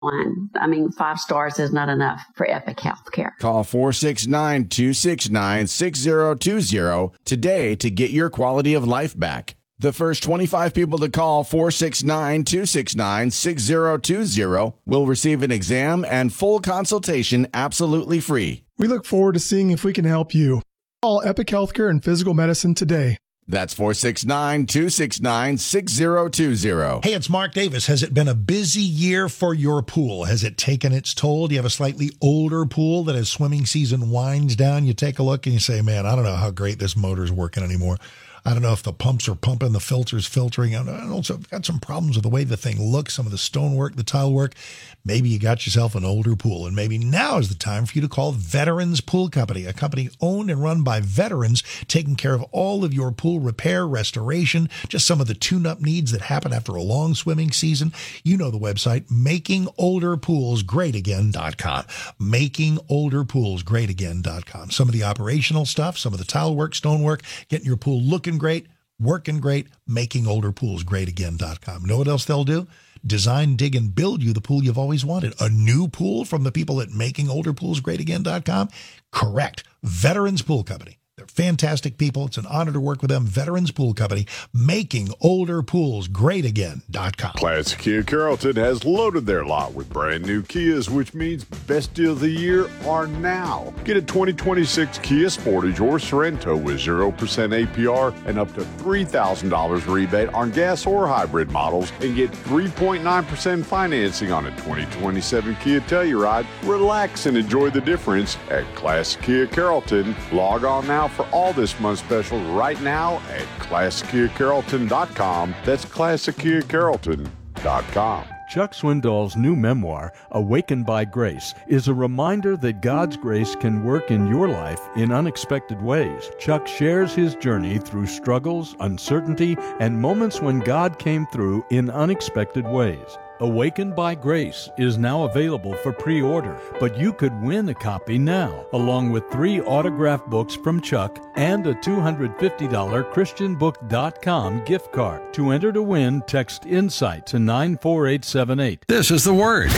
one. I mean, 5 stars is not enough for Epic Healthcare. Call 469-269-6020 today to get your quality of life back. The first 25 people to call 469-269-6020 will receive an exam and full consultation absolutely free. We look forward to seeing if we can help you. Call Epic Healthcare and Physical Medicine today. That's 469-269-6020. Hey, it's Mark Davis. Has it been a busy year for your pool? Has it taken its toll? Do you have a slightly older pool that as swimming season winds down, you take a look and you say, man, I don't know how great this motor's working anymore. I don't know if the pumps are pumping, the filter's filtering. I also got some problems with the way the thing looks, some of the stonework, the tile work. Maybe you got yourself an older pool, and maybe now is the time for you to call Veterans Pool Company, a company owned and run by veterans, taking care of all of your pool repair, restoration, just some of the tune-up needs that happen after a long swimming season. You know the website, makingolderpoolsgreatagain.com. Makingolderpoolsgreatagain.com. Some of the operational stuff, some of the tile work, stonework, getting your pool looking great, working great, makingolderpoolsgreatagain.com. Know what else they'll do? Design, dig, and build you the pool you've always wanted. A new pool from the people at makingolderpoolsgreatagain.com? Correct. Veterans Pool Company. They're fantastic people. It's an honor to work with them. Veterans Pool Company, makingolderpoolsgreatagain.com. Classic Kia Carrollton has loaded their lot with brand new Kias, which means best deal of the year are now. Get a 2026 Kia Sportage or Sorento with 0% APR and up to $3,000 rebate on gas or hybrid models, and get 3.9% financing on a 2027 Kia Telluride. Relax and enjoy the difference at Classic Kia Carrollton. Log on now for all this month's special right now at ClassicKiaCarrollton.com. That's ClassicKiaCarrollton.com. Chuck Swindoll's new memoir, Awakened by Grace, is a reminder that God's grace can work in your life in unexpected ways. Chuck shares his journey through struggles, uncertainty, and moments when God came through in unexpected ways. Awakened by Grace is now available for pre-order, but you could win a copy now, along with 3 autographed books from Chuck and a $250 ChristianBook.com gift card. To enter to win, text INSIGHT to 94878. This is The Word,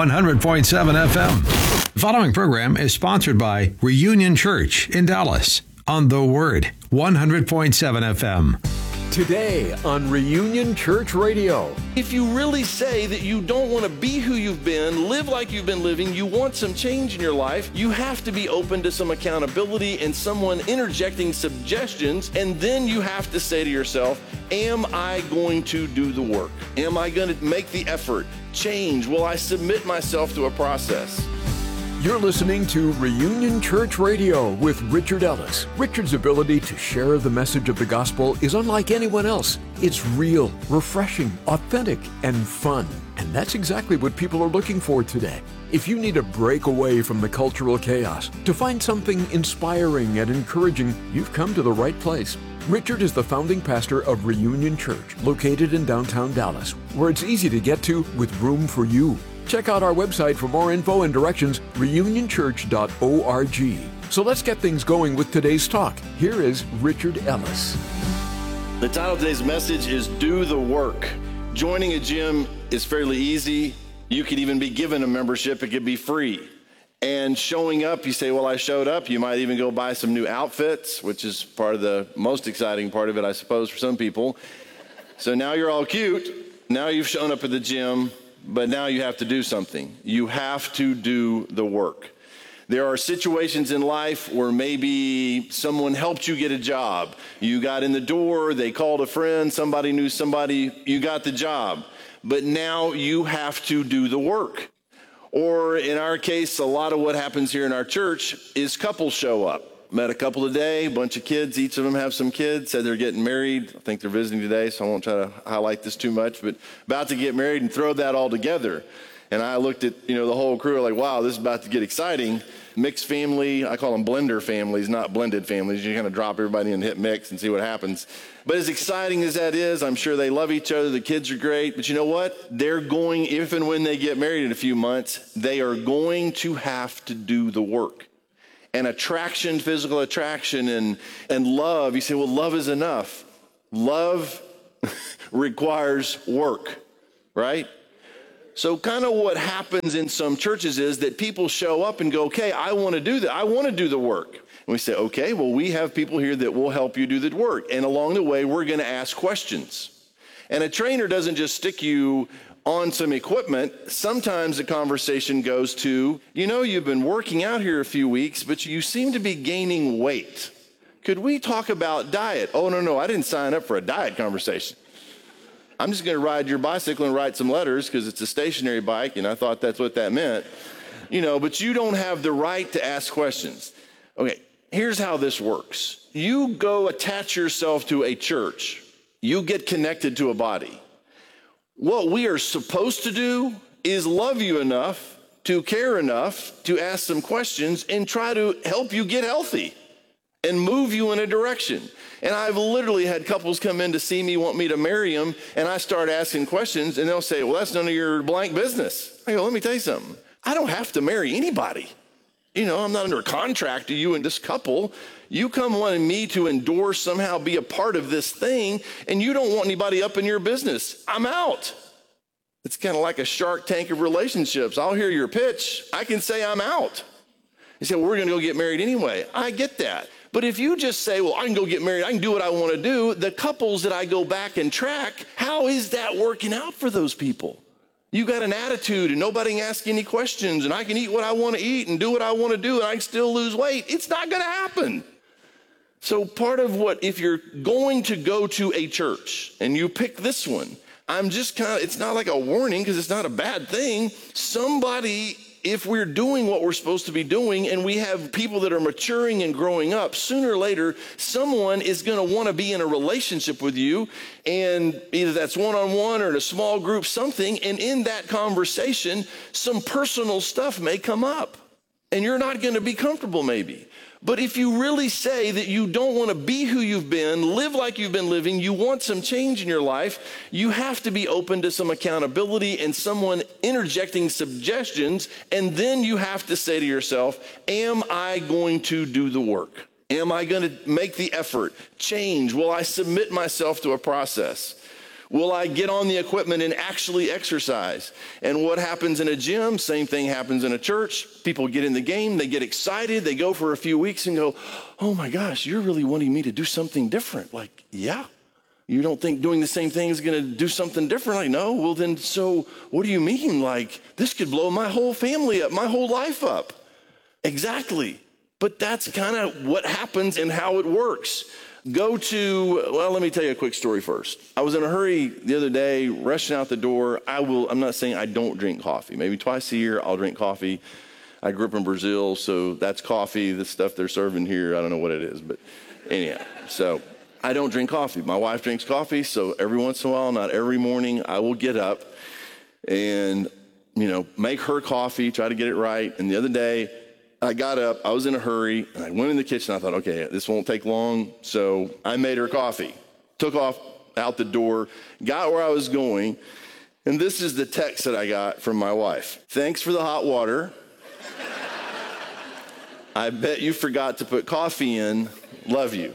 100.7 FM. The following program is sponsored by Reunion Church in Dallas on The Word, 100.7 FM. Today on Reunion Church Radio. If you really say that you don't want to be who you've been, live like you've been living, you want some change in your life, you have to be open to some accountability and someone interjecting suggestions, and then you have to say to yourself, am I going to do the work? Am I going to make the effort? Change? Will I submit myself to a process? You're listening to Reunion Church Radio with Richard Ellis. Richard's ability to share the message of the gospel is unlike anyone else. It's real, refreshing, authentic, and fun. And that's exactly what people are looking for today. If you need a break away from the cultural chaos, to find something inspiring and encouraging, you've come to the right place. Richard is the founding pastor of Reunion Church, located in downtown Dallas, where it's easy to get to with room for you. Check out our website for more info and directions, reunionchurch.org. So let's get things going with today's talk. Here is Richard Ellis. The title of today's message is Do the Work. Joining a gym is fairly easy. You could even be given a membership. It could be free. And showing up, you say, well, I showed up. You might even go buy some new outfits, which is part of the most exciting part of it, I suppose, for some people. So now you're all cute. Now you've shown up at the gym. But now you have to do something. You have to do the work. There are situations in life where maybe someone helped you get a job. You got in the door, they called a friend, somebody knew somebody, you got the job. But now you have to do the work. Or in our case, a lot of what happens here in our church is couples show up. Met a couple today, a bunch of kids, each of them have some kids, said they're getting married. I think they're visiting today, so I won't try to highlight this too much, but about to get married and throw that all together. And I looked at, the whole crew, like, wow, this is about to get exciting. Mixed family, I call them blender families, not blended families. You kind of drop everybody in and hit mix and see what happens. But as exciting as that is, I'm sure they love each other, the kids are great, but you know what? They're going, if and when they get married in a few months, they are going to have to do the work. And attraction, physical attraction, and love, you say, well, love is enough. Love requires work, right? So kind of what happens in some churches is that people show up and go, okay, I want to do that. I want to do the work. And we say, okay, well, we have people here that will help you do the work. And along the way, we're going to ask questions. And a trainer doesn't just stick you on some equipment. Sometimes the conversation goes to, you've been working out here a few weeks, but you seem to be gaining weight. Could we talk about diet? Oh, no, I didn't sign up for a diet conversation. I'm just going to ride your bicycle and write some letters because it's a stationary bike, and I thought that's what that meant. But you don't have the right to ask questions. Okay, here's how this works. You go attach yourself to a church. You get connected to a body. What we are supposed to do is love you enough, to care enough, to ask some questions and try to help you get healthy and move you in a direction. And I've literally had couples come in to see me, want me to marry them, and I start asking questions, and they'll say, well, that's none of your blank business. I go, let me tell you something. I don't have to marry anybody. I'm not under contract to you and this couple. You come wanting me to endorse, somehow be a part of this thing, and you don't want anybody up in your business. I'm out. It's kind of like a Shark Tank of relationships. I'll hear your pitch. I can say I'm out. You say, well, we're going to go get married anyway. I get that. But if you just say, well, I can go get married, I can do what I want to do, the couples that I go back and track, how is that working out for those people? You got an attitude and nobody can ask any questions and I can eat what I want to eat and do what I want to do and I can still lose weight. It's not going to happen. So part of if you're going to go to a church and you pick this one, it's not like a warning because it's not a bad thing. Somebody, if we're doing what we're supposed to be doing and we have people that are maturing and growing up, sooner or later, someone is going to want to be in a relationship with you, and either that's one-on-one or in a small group, something, and in that conversation, some personal stuff may come up, and you're not going to be comfortable maybe. But if you really say that you don't want to be who you've been, live like you've been living, you want some change in your life, you have to be open to some accountability and someone interjecting suggestions, and then you have to say to yourself, am I going to do the work? Am I going to make the effort? Change? Will I submit myself to a process? Will I get on the equipment and actually exercise? And what happens in a gym, same thing happens in a church. People get in the game, they get excited, they go for a few weeks and go, oh my gosh, you're really wanting me to do something different. Like, yeah. You don't think doing the same thing is going to do something different? Like, no. Well then, so what do you mean? Like, this could blow my whole family up, my whole life up. Exactly. But that's kind of what happens and how it works. Let me tell you a quick story first. I was in a hurry the other day, rushing out the door. I'm not saying I don't drink coffee. Maybe twice a year I'll drink coffee. I grew up in Brazil, so that's coffee. The stuff they're serving here, I don't know what it is. But anyhow, so I don't drink coffee. My wife drinks coffee, so every once in a while, not every morning, I will get up and, make her coffee, try to get it right. And the other day, I got up, I was in a hurry, and I went in the kitchen. I thought, okay, this won't take long. So I made her coffee, took off out the door, got where I was going, and this is the text that I got from my wife. Thanks for the hot water. I bet you forgot to put coffee in. Love you.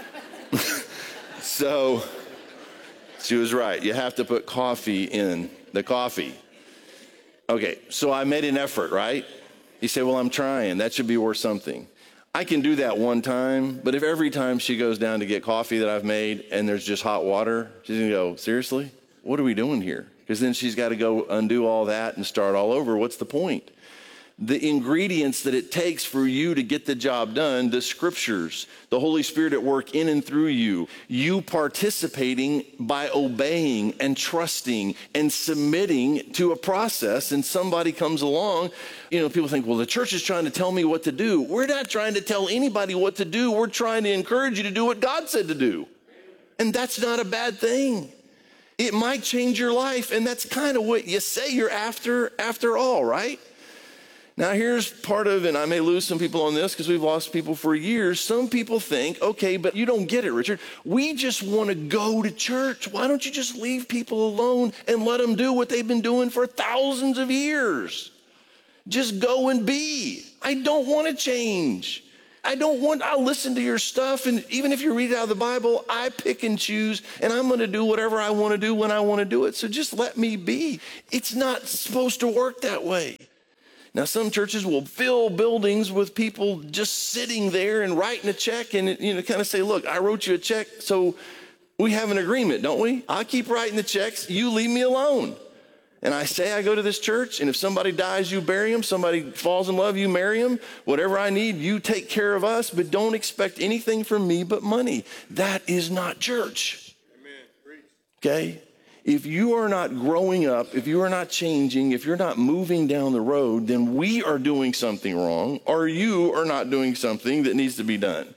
So she was right. You have to put coffee in the coffee. Okay, so I made an effort, right? You say, well, I'm trying. That should be worth something. I can do that one time, but if every time she goes down to get coffee that I've made and there's just hot water, she's going to go, seriously? What are we doing here? Because then she's got to go undo all that and start all over. What's the point? The ingredients that it takes for you to get the job done, the scriptures, the Holy Spirit at work in and through you, you participating by obeying and trusting and submitting to a process, and somebody comes along. People think, well, the church is trying to tell me what to do. We're not trying to tell anybody what to do. We're trying to encourage you to do what God said to do. And that's not a bad thing. It might change your life, and that's kind of what you say you're after all, right? Now, here's part of, and I may lose some people on this because we've lost people for years. Some people think, okay, but you don't get it, Richard. We just want to go to church. Why don't you just leave people alone and let them do what they've been doing for thousands of years? Just go and be. I don't want to change. I'll listen to your stuff. And even if you read it out of the Bible, I pick and choose, and I'm going to do whatever I want to do when I want to do it. So just let me be. It's not supposed to work that way. Now, some churches will fill buildings with people just sitting there and writing a check and, kind of say, look, I wrote you a check, so we have an agreement, don't we? I keep writing the checks. You leave me alone. And I say I go to this church, and if somebody dies, you bury them. Somebody falls in love, you marry them. Whatever I need, you take care of us, but don't expect anything from me but money. That is not church. Amen. Okay? If you are not growing up, if you are not changing, if you're not moving down the road, then we are doing something wrong, or you are not doing something that needs to be done.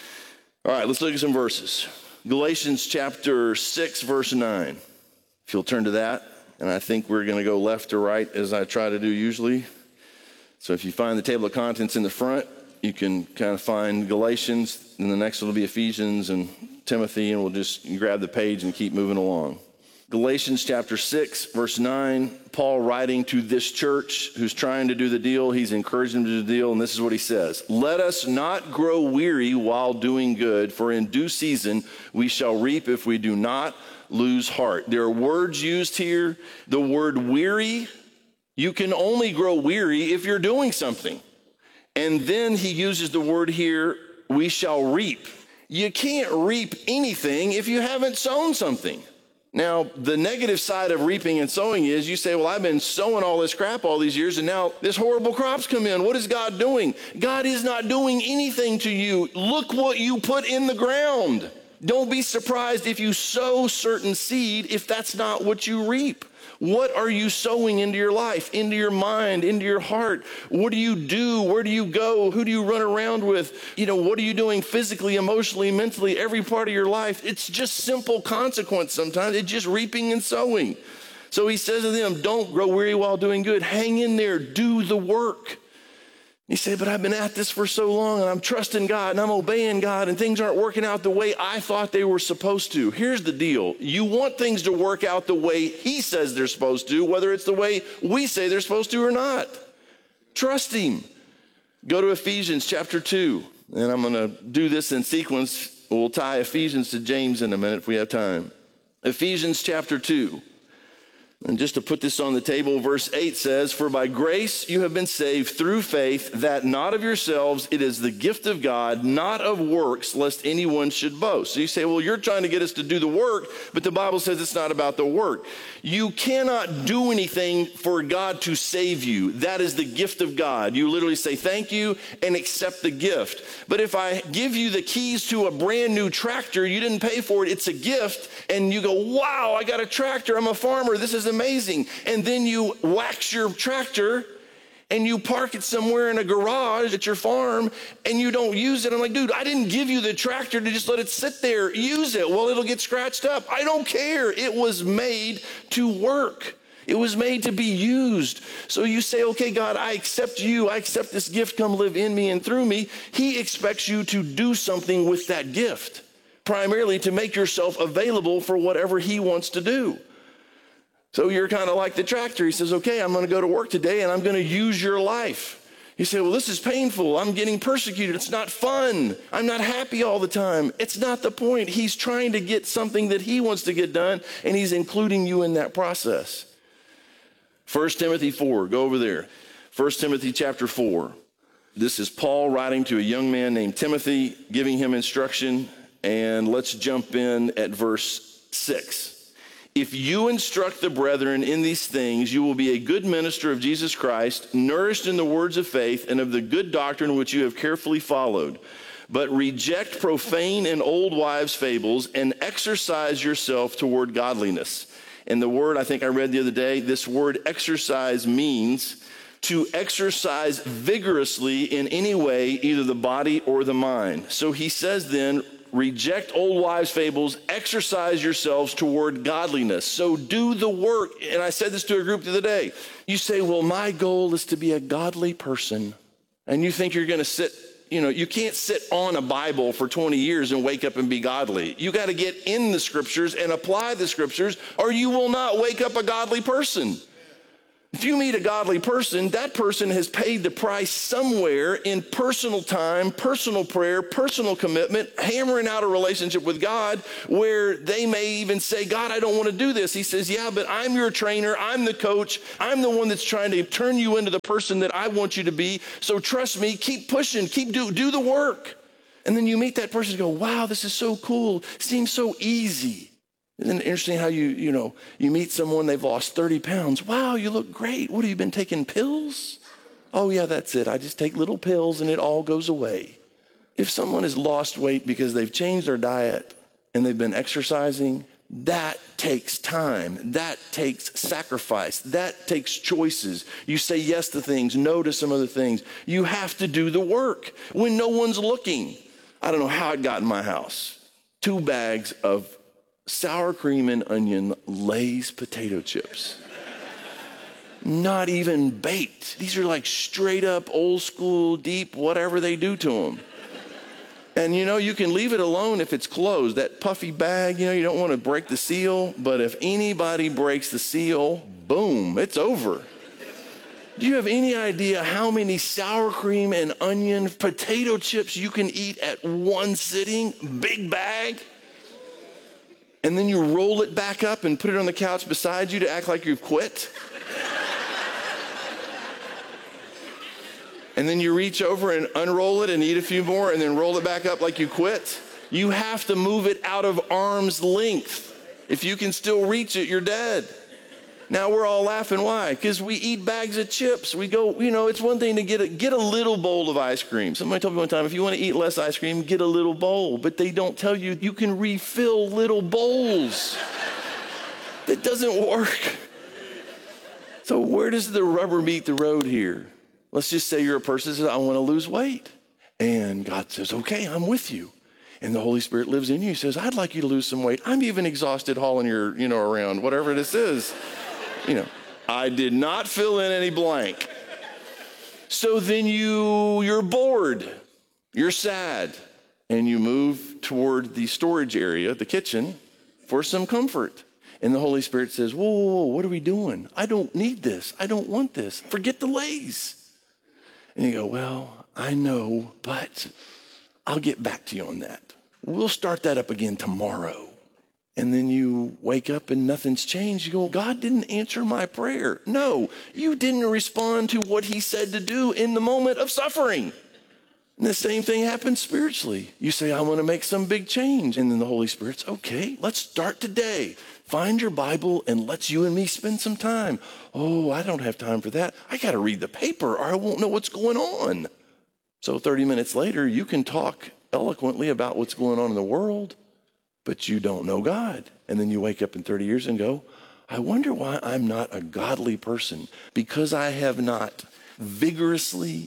All right, let's look at some verses. Galatians chapter 6, verse 9. If you'll turn to that. And I think we're going to go left to right as I try to do usually. So if you find the table of contents in the front, you can kind of find Galatians, and the next one will be Ephesians and Timothy, and we'll just grab the page and keep moving along. Galatians chapter 6, verse 9, Paul writing to this church who's trying to do the deal. He's encouraging them to do the deal, and this is what he says. Let us not grow weary while doing good, for in due season we shall reap if we do not lose heart. There are words used here. The word weary, you can only grow weary if you're doing something. And then he uses the word here, we shall reap. You can't reap anything if you haven't sown something. Now, the negative side of reaping and sowing is you say, well, I've been sowing all this crap all these years, and now this horrible crops come in. What is God doing? God is not doing anything to you. Look what you put in the ground. Don't be surprised if you sow certain seed if that's not what you reap. What are you sowing into your life, into your mind, into your heart? What do you do? Where do you go? Who do you run around with? What are you doing physically, emotionally, mentally, every part of your life? It's just simple consequence sometimes. It's just reaping and sowing. So he says to them, don't grow weary while doing good. Hang in there. Do the work. You say, but I've been at this for so long, and I'm trusting God, and I'm obeying God, and things aren't working out the way I thought they were supposed to. Here's the deal. You want things to work out the way he says they're supposed to, whether it's the way we say they're supposed to or not. Trust him. Go to Ephesians chapter 2, and I'm going to do this in sequence. We'll tie Ephesians to James in a minute if we have time. Ephesians chapter 2. And just to put this on the table, verse 8 says, for by grace you have been saved through faith, that not of yourselves, it is the gift of God, not of works, lest anyone should boast. So you say, well, you're trying to get us to do the work, but the Bible says it's not about the work. You cannot do anything for God to save you. That is the gift of God. You literally say thank you and accept the gift. But if I give you the keys to a brand new tractor, you didn't pay for it, it's a gift, and you go, wow, I got a tractor, I'm a farmer, this is amazing. And then you wax your tractor and you park it somewhere in a garage at your farm and you don't use it. I'm like, dude, I didn't give you the tractor to just let it sit there. Use it. Well, it'll get scratched up. I don't care. It was made to work. It was made to be used. So you say, okay, God, I accept you. I accept this gift. Come live in me and through me. He expects you to do something with that gift, primarily to make yourself available for whatever he wants to do. So you're kind of like the tractor. He says, okay, I'm going to go to work today and I'm going to use your life. You say, well, this is painful. I'm getting persecuted. It's not fun. I'm not happy all the time. It's not the point. He's trying to get something that he wants to get done, and he's including you in that process. 1 Timothy 4, go over there. 1 Timothy chapter 4. This is Paul writing to a young man named Timothy, giving him instruction. And let's jump in at verse 6. If you instruct the brethren in these things, you will be a good minister of Jesus Christ, nourished in the words of faith and of the good doctrine which you have carefully followed. But reject profane and old wives' fables and exercise yourself toward godliness. And the word I think I read the other day, this word exercise means to exercise vigorously in any way, either the body or the mind. So he says then, reject old wives' fables, exercise yourselves toward godliness. So do the work. And I said this to a group the other day. You say, well, my goal is to be a godly person. And you think you're going to sit, you can't sit on a Bible for 20 years and wake up and be godly. You got to get in the scriptures and apply the scriptures, or you will not wake up a godly person. If you meet a godly person, that person has paid the price somewhere in personal time, personal prayer, personal commitment, hammering out a relationship with God where they may even say, God, I don't want to do this. He says, yeah, but I'm your trainer. I'm the coach. I'm the one that's trying to turn you into the person that I want you to be. So trust me, keep pushing, do the work. And then you meet that person and go, wow, this is so cool. Seems so easy. Isn't it interesting how you meet someone, they've lost 30 pounds. Wow, you look great. What, have you been taking pills? Oh yeah, that's it. I just take little pills and it all goes away. If someone has lost weight because they've changed their diet and they've been exercising, that takes time. That takes sacrifice. That takes choices. You say yes to things, no to some other things. You have to do the work when no one's looking. I don't know how it got in my house. 2 bags of sour cream and onion Lay's potato chips. Not even baked. These are like straight up old school, deep, whatever they do to them. And you can leave it alone if it's closed. That puffy bag, you don't want to break the seal, but if anybody breaks the seal, boom, it's over. Do you have any idea how many sour cream and onion potato chips you can eat at one sitting? Big bag. And then you roll it back up and put it on the couch beside you to act like you've quit. And then you reach over and unroll it and eat a few more and then roll it back up like you quit. You have to move it out of arm's length. If you can still reach it, you're dead. Now we're all laughing. Why? Because we eat bags of chips. We go, it's one thing to get a little bowl of ice cream. Somebody told me one time, if you want to eat less ice cream, get a little bowl. But they don't tell you can refill little bowls. That doesn't work. So where does the rubber meet the road here? Let's just say you're a person that says, I want to lose weight. And God says, okay, I'm with you. And the Holy Spirit lives in you. He says, I'd like you to lose some weight. I'm even exhausted hauling your, around, whatever this is. I did not fill in any blank. So then you're bored, you're sad, and you move toward the storage area, the kitchen, for some comfort. And the Holy Spirit says, whoa, what are we doing? I don't need this. I don't want this. Forget the Lay's. And you go, well, I know, but I'll get back to you on that. We'll start that up again tomorrow. And then you wake up and nothing's changed. You go, God didn't answer my prayer. No, you didn't respond to what he said to do in the moment of suffering. And the same thing happens spiritually. You say, I want to make some big change. And then the Holy Spirit's, okay, let's start today. Find your Bible and let's you and me spend some time. Oh, I don't have time for that. I got to read the paper or I won't know what's going on. So 30 minutes later, you can talk eloquently about what's going on in the world, but you don't know God. And then you wake up in 30 years and go, I wonder why I'm not a godly person, because I have not vigorously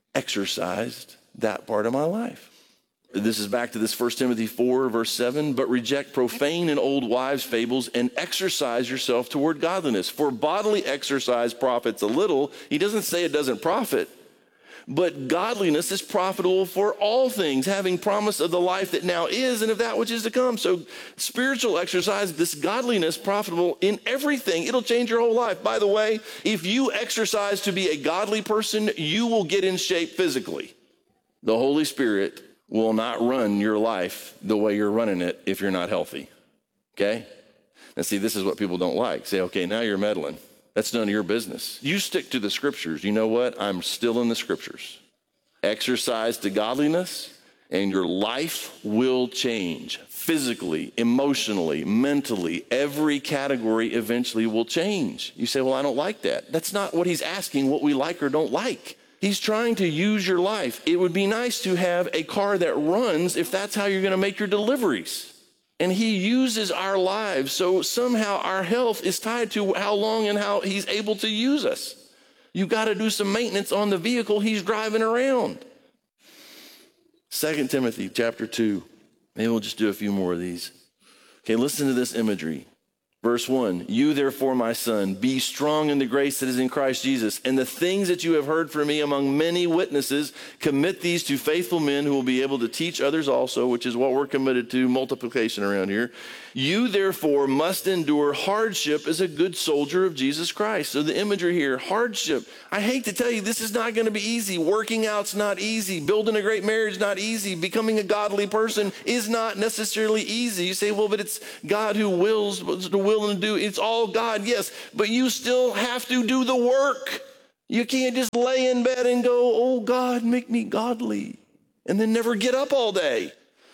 exercised that part of my life. This is back to this 1 Timothy 4, verse 7, but reject profane and old wives' fables and exercise yourself toward godliness. For bodily exercise profits a little. He doesn't say it doesn't profit. But godliness is profitable for all things, having promise of the life that now is and of that which is to come. So spiritual exercise, this godliness, profitable in everything. It'll change your whole life. By the way, if you exercise to be a godly person, you will get in shape physically. The Holy Spirit will not run your life the way you're running it if you're not healthy. Okay? Now see, this is what people don't like. Say, okay, now you're meddling. That's none of your business. You stick to the scriptures. You know what? I'm still in the scriptures. Exercise to godliness, and your life will change. Physically, emotionally, mentally, every category eventually will change. You say, well, I don't like that. That's not what he's asking, what we like or don't like. He's trying to use your life. It would be nice to have a car that runs if that's how you're going to make your deliveries. And he uses our lives, so somehow our health is tied to how long and how he's able to use us. You've got to do some maintenance on the vehicle he's driving around. 2 Timothy chapter 2. Maybe we'll just do a few more of these. Okay, listen to this imagery. Verse 1, you therefore, my son, be strong in the grace that is in Christ Jesus, and the things that you have heard from me among many witnesses, commit these to faithful men who will be able to teach others also, which is what we're committed to, multiplication around here. You therefore must endure hardship as a good soldier of Jesus Christ. So the imagery here, hardship. I hate to tell you, this is not going to be easy. Working out's not easy. Building a great marriage is not easy. Becoming a godly person is not necessarily easy. You say, well, but it's God who wills to will and do. It's all God, yes, but you still have to do the work. You can't just lay in bed and go, oh God, make me godly, and then never get up all day.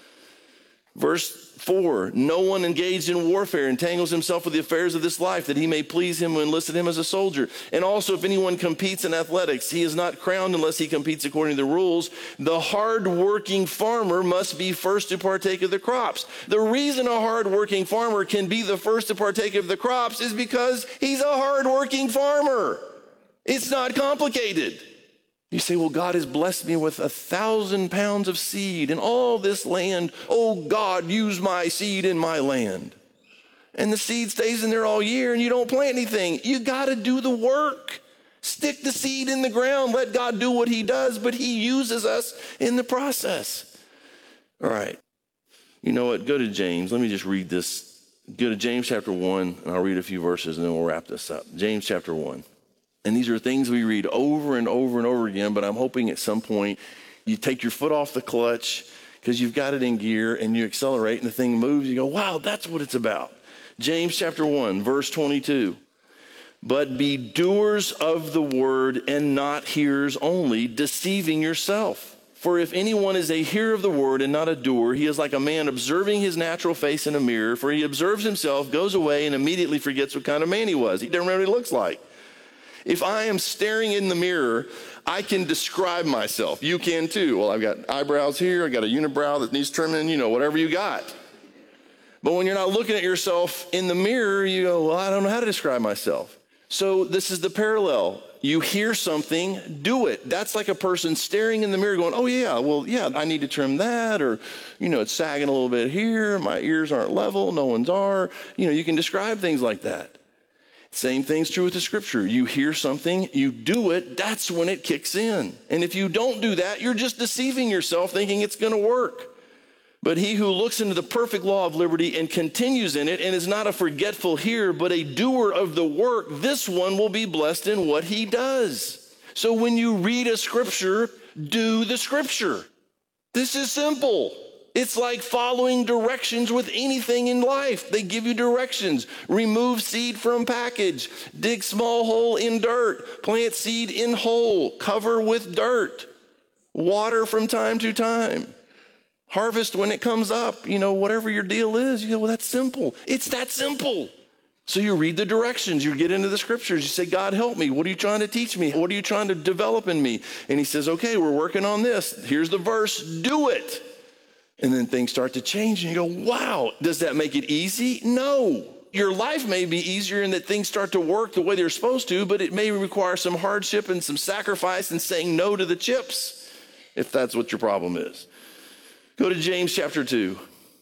Verse 4, no one engaged in warfare entangles himself with the affairs of this life, that he may please him who enlisted him as a soldier. And also, if anyone competes in athletics, he is not crowned unless he competes according to the rules. The hard-working farmer must be first to partake of the crops. The reason a hard-working farmer can be the first to partake of the crops is because he's a hard-working farmer. It's not complicated. You say, well, God has blessed me with 1,000 pounds of seed and all this land. Oh, God, use my seed in my land. And the seed stays in there all year and you don't plant anything. You got to do the work. Stick the seed in the ground. Let God do what he does, but he uses us in the process. All right. You know what? Go to James. Let me just read this. Go to James chapter 1, and I'll read a few verses and then we'll wrap this up. James chapter 1. And these are things we read over and over and over again, but I'm hoping at some point you take your foot off the clutch because you've got it in gear and you accelerate and the thing moves. You go, wow, that's what it's about. James chapter 1, verse 22. But be doers of the word and not hearers only, deceiving yourself. For if anyone is a hearer of the word and not a doer, he is like a man observing his natural face in a mirror. For he observes himself, goes away, and immediately forgets what kind of man he was. He doesn't remember what he looks like. If I am staring in the mirror, I can describe myself. You can too. Well, I've got eyebrows here. I got a unibrow that needs trimming, whatever you got. But when you're not looking at yourself in the mirror, you go, well, I don't know how to describe myself. So this is the parallel. You hear something, do it. That's like a person staring in the mirror going, oh yeah, well, yeah, I need to trim that, or, it's sagging a little bit here. My ears aren't level. No one's are. You can describe things like that. Same thing's true with the scripture. You hear something, you do it, that's when it kicks in. And if you don't do that, you're just deceiving yourself thinking it's going to work. But he who looks into the perfect law of liberty and continues in it and is not a forgetful hearer, but a doer of the work, this one will be blessed in what he does. So when you read a scripture, do the scripture. This is simple. It's like following directions with anything in life. They give you directions. Remove seed from package. Dig small hole in dirt. Plant seed in hole. Cover with dirt. Water from time to time. Harvest when it comes up. Whatever your deal is. You go, well, that's simple. It's that simple. So you read the directions. You get into the scriptures. You say, God, help me. What are you trying to teach me? What are you trying to develop in me? And he says, okay, we're working on this. Here's the verse. Do it. And then things start to change and you go, wow, does that make it easy? No. Your life may be easier in that things start to work the way they're supposed to, but it may require some hardship and some sacrifice and saying no to the chips, if that's what your problem is. Go to James chapter 2.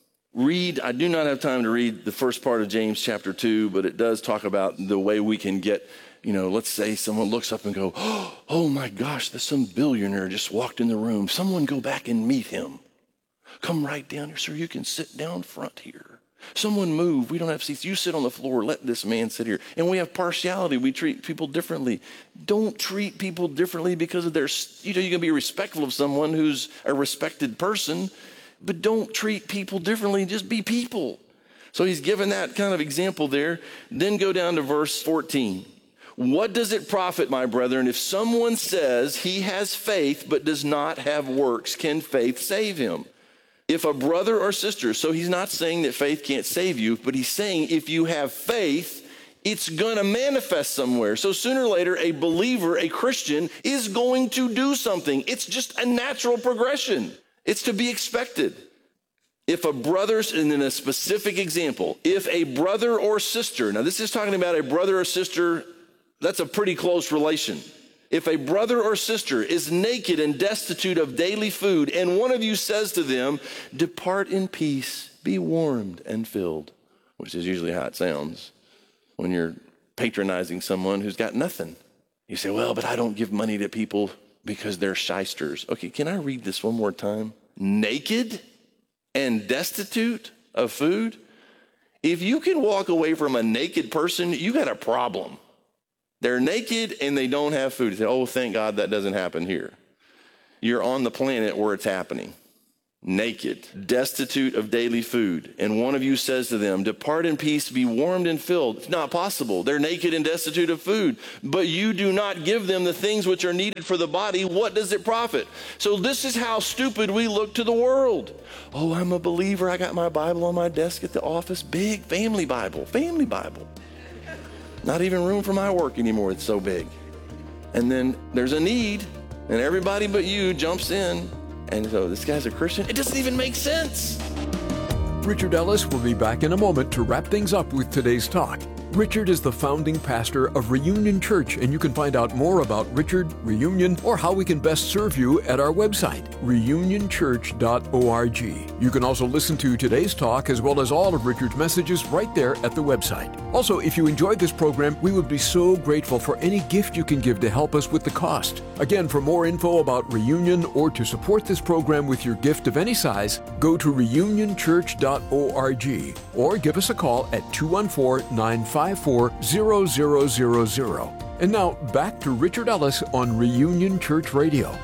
I do not have time to read the first part of James chapter 2, but it does talk about the way we can get, let's say someone looks up and go, oh my gosh, there's some billionaire just walked in the room. Someone go back and meet him. Come right down here, sir. You can sit down front here. Someone move. We don't have seats. You sit on the floor. Let this man sit here. And we have partiality. We treat people differently. Don't treat people differently because of their, you can be respectful of someone who's a respected person, but don't treat people differently. Just be people. So he's given that kind of example there. Then go down to verse 14. What does it profit, my brethren, if someone says he has faith but does not have works? Can faith save him? If a brother or sister, so he's not saying that faith can't save you, but he's saying if you have faith, it's going to manifest somewhere. So sooner or later, a believer, a Christian, is going to do something. It's just a natural progression. It's to be expected. If a brother's, and in a specific example, if a brother or sister, now this is talking about a brother or sister, that's a pretty close relation. If a brother or sister is naked and destitute of daily food, and one of you says to them, depart in peace, be warmed and filled. which is usually how it sounds when you're patronizing someone who's got nothing. You say, well, but I don't give money to people because they're shysters. Okay, can I read this one more time? Naked and destitute of food? If you can walk away from a naked person, you got a problem. They're naked and they don't have food. You say, oh, thank God that doesn't happen here. You're on the planet where it's happening. Naked, destitute of daily food. And one of you says to them, depart in peace, be warmed and filled. It's not possible. They're naked and destitute of food. But you do not give them the things which are needed for the body. What does it profit? So this is how stupid we look to the world. Oh, I'm a believer. I got my Bible on my desk at the office. Big family Bible. Not even room for my work anymore. It's so big. And then there's a need, and everybody but you jumps in. And so this guy's a Christian? It doesn't even make sense. Richard Ellis will be back in a moment to wrap things up with today's talk. Richard is the founding pastor of Reunion Church, and you can find out more about Richard, Reunion, or how we can best serve you at our website, reunionchurch.org. You can also listen to today's talk as well as all of Richard's messages right there at the website. Also, if you enjoyed this program, we would be so grateful for any gift you can give to help us with the cost. Again, for more info about Reunion or to support this program with your gift of any size, go to reunionchurch.org or give us a call at 214-954-0000. And now, back to Richard Ellis on Reunion Church Radio.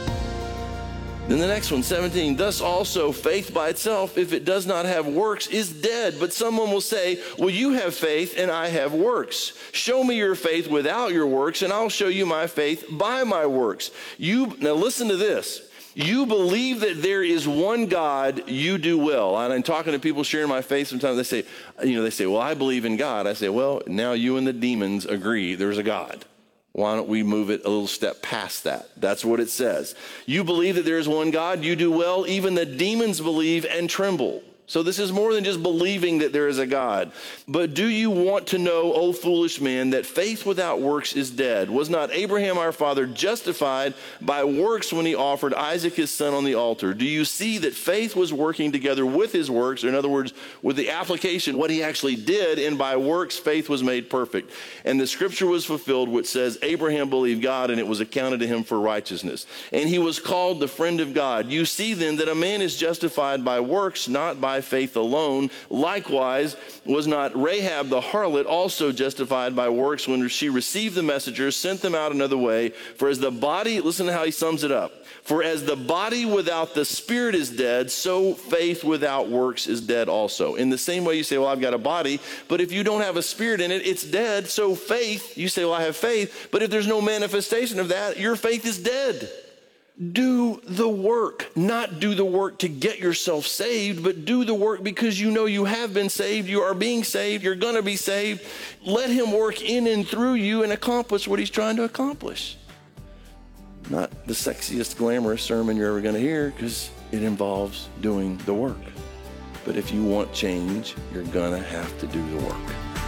Then the next one, 17, thus also faith by itself, if it does not have works, is dead. But someone will say, well, you have faith and I have works. Show me your faith without your works, and I'll show you my faith by my works. Now listen to this. You believe that there is one God, you do well. And I'm talking to people sharing my faith. Sometimes they say, well, I believe in God. I say, well, now you and the demons agree there's a God. Why don't we move it a little step past that? That's what it says. You believe that there is one God, you do well. Even the demons believe and tremble. So this is more than just believing that there is a God. But do you want to know, O foolish man, that faith without works is dead? Was not Abraham our father justified by works when he offered Isaac his son on the altar? Do you see that faith was working together with his works, or in other words, with the application, what he actually did, and by works faith was made perfect? And the scripture was fulfilled, which says, Abraham believed God, and it was accounted to him for righteousness. And he was called the friend of God. You see then that a man is justified by works, not by faith alone. Likewise, was not Rahab the harlot also justified by works when she received the messengers, sent them out another way? For as the body, listen to how he sums it up. For as the body without the spirit is dead, so faith without works is dead also. In the same way you say, well, I've got a body, but if you don't have a spirit in it, it's dead. So faith, you say, well, I have faith, but if there's no manifestation of that, your faith is dead. Do the work, not do the work to get yourself saved, but do the work because you know you have been saved, you are being saved, you're going to be saved. Let him work in and through you and accomplish what he's trying to accomplish. Not the sexiest, glamorous sermon you're ever going to hear because it involves doing the work. But if you want change, you're going to have to do the work.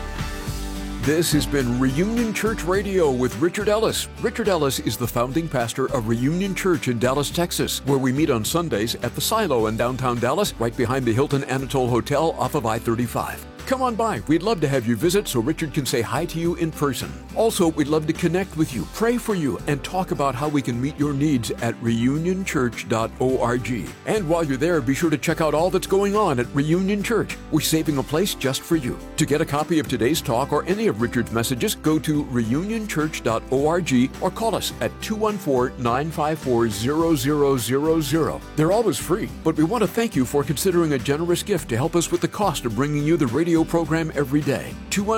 This has been Reunion Church Radio with Richard Ellis. Richard Ellis is the founding pastor of Reunion Church in Dallas, Texas, where we meet on Sundays at the Silo in downtown Dallas, right behind the Hilton Anatole Hotel off of I-35. Come on by. We'd love to have you visit so Richard can say hi to you in person. Also, we'd love to connect with you, pray for you, and talk about how we can meet your needs at reunionchurch.org. And while you're there, be sure to check out all that's going on at Reunion Church. We're saving a place just for you. To get a copy of today's talk or any of Richard's messages, go to reunionchurch.org or call us at 214-954-0000. They're always free, but we want to thank you for considering a generous gift to help us with the cost of bringing you the radio program every day.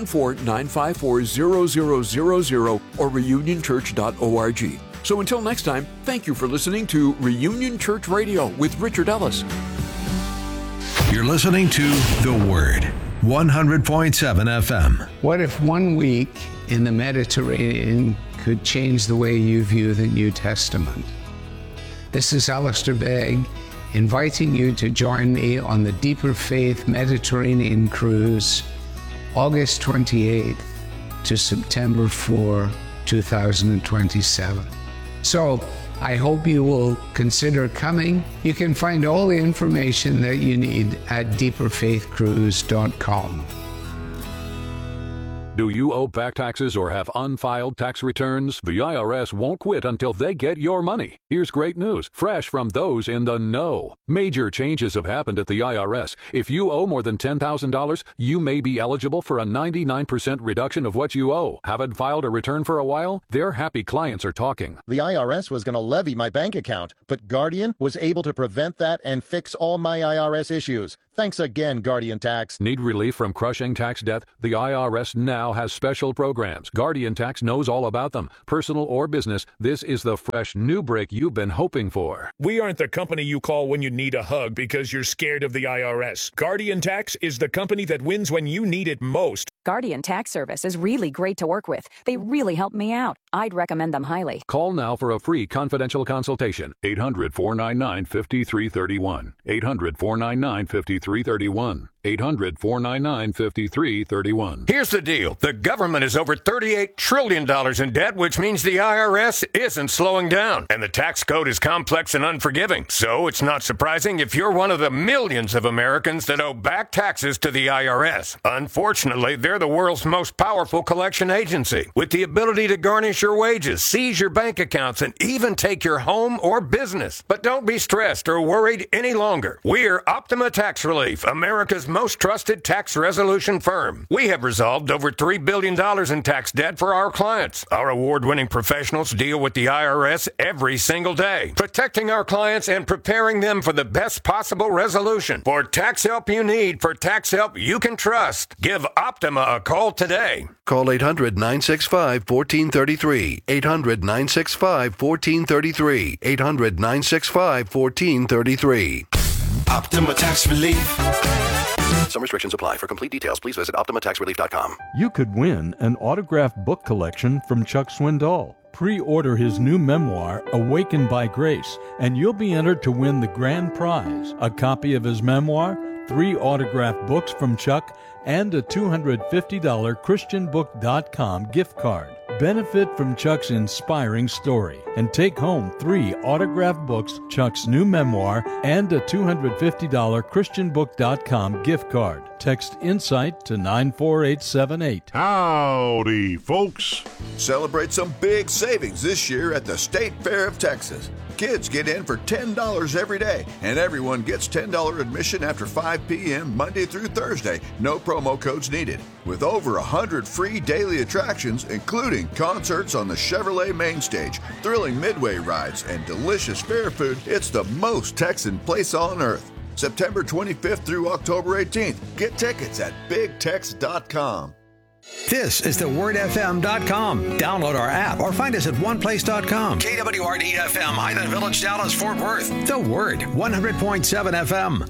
214-954-0000 or reunionchurch.org. So until next time, thank you for listening to Reunion Church Radio with Richard Ellis. You're listening to The Word, 100.7 FM. What if 1 week in the Mediterranean could change the way you view the New Testament? This is Alistair Begg, inviting you to join me on the Deeper Faith Mediterranean Cruise, August 28th to September 4, 2027. So, I hope you will consider coming. You can find all the information that you need at deeperfaithcruise.com. Do you owe back taxes or have unfiled tax returns? The IRS won't quit until they get your money. Here's great news, fresh from those in the know. Major changes have happened at the IRS. If you owe more than $10,000, you may be eligible for a 99% reduction of what you owe. Haven't filed a return for a while? Their happy clients are talking. The IRS was going to levy my bank account, but Guardian was able to prevent that and fix all my IRS issues. Thanks again, Guardian Tax. Need relief from crushing tax debt? The IRS now has special programs. Guardian Tax knows all about them. Personal or business, this is the fresh new break you've been hoping for. We aren't the company you call when you need a hug because you're scared of the IRS. Guardian Tax is the company that wins when you need it most. Guardian Tax Service is really great to work with. They really helped me out. I'd recommend them highly. Call now for a free confidential consultation. 800-499-5331. 800-499-5331. 800-499-5331. Here's the deal. The government is over $38 trillion in debt, which means the IRS isn't slowing down. And the tax code is complex and unforgiving. So it's not surprising if you're one of the millions of Americans that owe back taxes to the IRS. Unfortunately, they're the world's most powerful collection agency, with the ability to garnish your wages, seize your bank accounts, and even take your home or business. But don't be stressed or worried any longer. We're Optima Tax Relief, America's most trusted tax resolution firm. We have resolved over $3 billion in tax debt for our clients. Our award-winning professionals deal with the IRS every single day, protecting our clients and preparing them for the best possible resolution. For tax help you need, for tax help you can trust, give Optima a call today. Call 800-965-1433. 800-965-1433. 800-965-1433. Optima Tax Relief. Some restrictions apply. For complete details, please visit OptimaTaxRelief.com. You could win an autographed book collection from Chuck Swindoll. Pre-order his new memoir, Awakened by Grace, and you'll be entered to win the grand prize, a copy of his memoir, 3 autographed books from Chuck, and a $250 ChristianBook.com gift card. Benefit from Chuck's inspiring story and take home 3 autographed books, Chuck's new memoir, and a $250 ChristianBook.com gift card. Text INSIGHT to 94878. Howdy, folks. Celebrate some big savings this year at the State Fair of Texas. Kids get in for $10 every day, and everyone gets $10 admission after 5 p.m. Monday through Thursday. No promo codes needed. With over 100 free daily attractions, including concerts on the Chevrolet main stage, thrilling midway rides, and delicious fair food, it's the most Texan place on earth. September 25th through October 18th. Get tickets at BigTex.com. This is thewordfm.com. Download our app or find us at oneplace.com. KWRD-FM, Highland Village, Dallas, Fort Worth. The Word, 100.7 FM.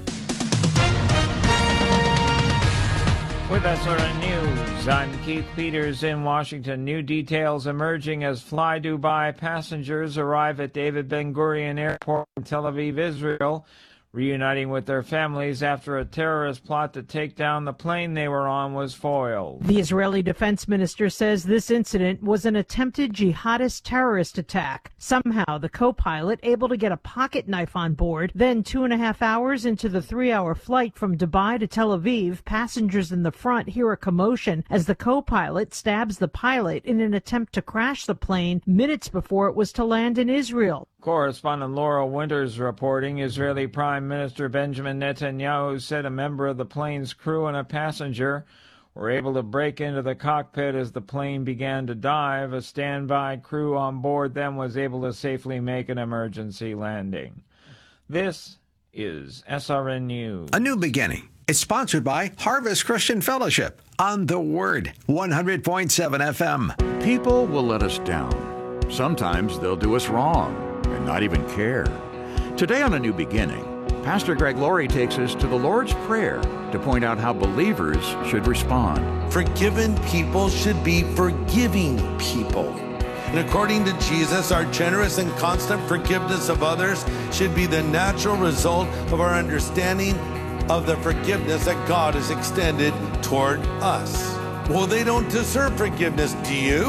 With SRN News, I'm Keith Peters in Washington. New details emerging as Fly Dubai passengers arrive at David Ben Gurion Airport in Tel Aviv, Israel, reuniting with their families after a terrorist plot to take down the plane they were on was foiled. The Israeli defense minister says this incident was an attempted jihadist terrorist attack. Somehow, the co-pilot able to get a pocket knife on board. Then 2.5 hours into the 3-hour flight from Dubai to Tel Aviv, passengers in the front hear a commotion as the co-pilot stabs the pilot in an attempt to crash the plane minutes before it was to land in Israel. Correspondent Laura Winters reporting. Israeli Prime Minister Benjamin Netanyahu said a member of the plane's crew and a passenger were able to break into the cockpit as the plane began to dive. A standby crew on board then was able to safely make an emergency landing. This is SRN News. A new beginning. It's sponsored by Harvest Christian Fellowship on The Word, 100.7 FM. People will let us down. Sometimes they'll do us wrong and not even care. Today on A New Beginning, Pastor Greg Laurie takes us to the Lord's Prayer to point out how believers should respond. Forgiven people should be forgiving people. And according to Jesus, our generous and constant forgiveness of others should be the natural result of our understanding of the forgiveness that God has extended toward us. Well, they don't deserve forgiveness, do you?